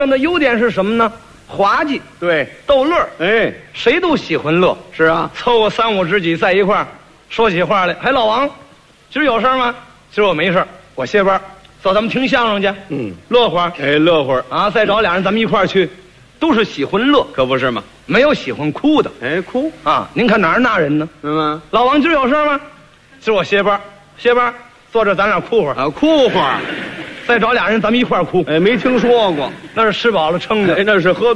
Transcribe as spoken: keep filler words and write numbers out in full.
的优点是什么呢？滑稽， 对， 逗乐， 哎， 谁都喜欢乐。 是啊， 凑个三五知己在一块儿，说起话来，哎，老王，今儿有事儿吗？今儿我没事儿，我歇班，走，咱们听相声去， 嗯， 乐会儿哎，乐会儿啊，再找俩人咱们一块儿去，都是喜欢乐， 可不是吗？ 没有喜欢哭的哎，哭， 啊。您看哪儿那人呢？ 嗯吗？ 老王，今儿有事儿吗？今儿我歇班，歇班，坐这咱俩哭会儿， 啊，哭会儿， 再找俩人咱们一块儿哭。 哎，没听说过， 那是吃饱了撑的。 哎，那是喝